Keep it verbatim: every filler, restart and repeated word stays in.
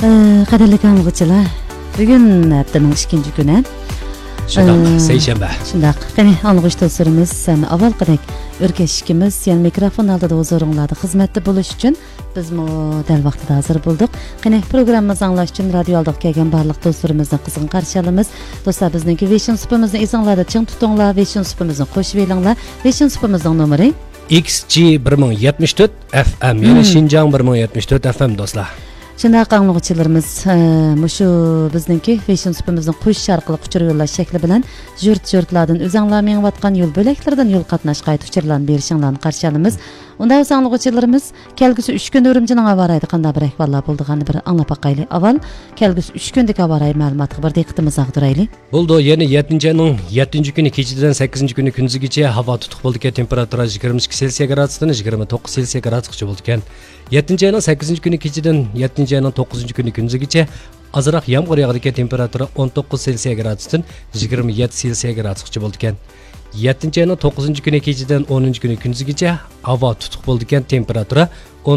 Qadrli anglag'uchilar, bugun haftaning ikkinchi kuni. Shundaq, seshanba. Shundaq. Qani anglag'uch do'stlarimiz, avvalgidek o'rkashishimiz, ya'ni mikrofon oldida huzurunglarda xizmatda bo'lish uchun biz mo dal vaqtida hazır bo'ldik. Qani programmamizni anglash uchun radio oldiga kelgan barliq do'stlarimizni qizg'in qarshi olamiz. Do'stlar, bizningki Vision Supimizni esinglarda ching tutinglar, Vision Supimizni qo'shib elinglar. Vision Supimizning nomeri X G bir ming yetmish to'rt F M, ya'ni Xinjiang bir ming yetmish to'rt F M do'stlar. Shunday anglag'uchilarimiz, mushu bizningki Vision Supimizning qo'shish orqali uchur yo'llash shakli bilan yurt-yurtlardan o'zinglar mengayotgan yo'l bo'laklaridan yo'l qatnashga qayt uchurlarni berishinglarni qarshi olamiz. Unda o'z anglag'uchilarimiz kelgusi uch kun Urumchining avarayda qanday bir ahvollar bo'lganini bir anglab boqaylik. Avval kelgusi uch kundagi avaray ma'lumotga bir diqqatimizni ag'diraylik. Bo'ldi, yana yettinchi oyning yettinchi kuni kechidan sakkizinchi kuni kunduzigacha havo tutuq bo'ldi ekan, temperatura yigirma ikki Selsiy gradusdan yigirma to'qqiz Selsiy gradusgacha bo'ldi ekan. yettinchi oyning sakkizinchi kuni kechidan yettinchi oyning to'qqizinchi kuni kunduzigacha azroq yomg'ir yog'di ekan, temperatura o'n to'qqiz Selsiy gradusdan yigirma yetti Selsiy gradusgacha bo'ldi ekan. yettinchi oyning to'qqizinchi kuni kechidan o'ninchi kuni kunduzigacha havo tutuq bo'ldi ekan, temperatura